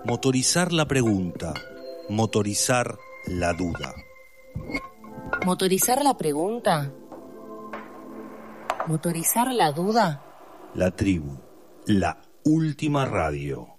Motorizar la pregunta, motorizar la duda. Motorizar la pregunta, motorizar la duda. La tribu, la última radio.